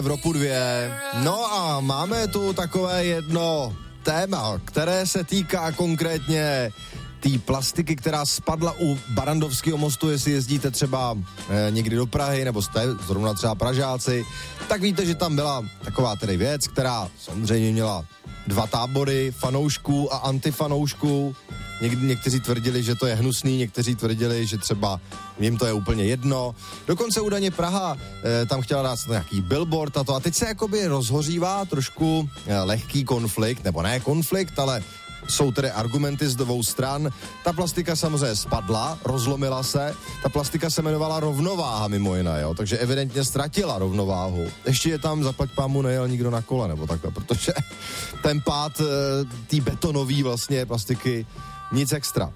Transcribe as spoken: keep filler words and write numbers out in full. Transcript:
Evropu dvě. No a máme tu takové jedno téma, které se týká konkrétně té plastiky, která spadla u Barrandovského mostu, jestli jezdíte třeba e, někdy do Prahy, nebo jste zrovna třeba Pražáci, tak víte, že tam byla taková tedy věc, která samozřejmě měla dva tábory, fanoušků a antifanoušků. Někdy, někteří tvrdili, že to je hnusný, někteří tvrdili, že třeba jim to je úplně jedno. Dokonce údajně Praha e, tam chtěla dát nějaký billboard a to. A teď se jakoby rozhořívá trošku e, lehký konflikt, nebo ne konflikt, ale jsou tedy argumenty z dvou stran. Ta plastika samozřejmě spadla, rozlomila se. Ta plastika se jmenovala Rovnováha mimo jiné, jo, takže evidentně ztratila rovnováhu. Ještě je tam, zaplať pámu, nejel nikdo na kole, nebo takhle, protože ten pád e, té betonové vlastně plastiky nic extra.